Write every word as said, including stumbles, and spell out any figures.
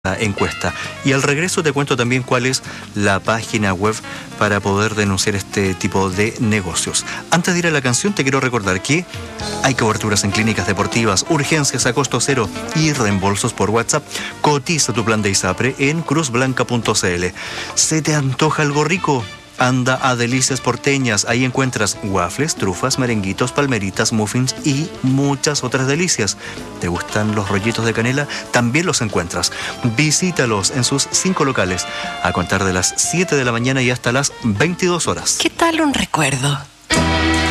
encuesta. Y al regreso te cuento también cuál es la página web para poder denunciar este tipo de negocios. Antes de ir a la canción, te quiero recordar que hay coberturas en clínicas deportivas, urgencias a costo cero y reembolsos por WhatsApp. Cotiza tu plan de ISAPRE en cruz blanca punto c l. ¿Se te antoja algo rico? Anda a Delicias Porteñas, ahí encuentras waffles, trufas, merenguitos, palmeritas, muffins y muchas otras delicias. ¿Te gustan los rollitos de canela? También los encuentras. Visítalos en sus cinco locales, a contar de las siete de la mañana y hasta las veintidós horas. ¿Qué tal un recuerdo?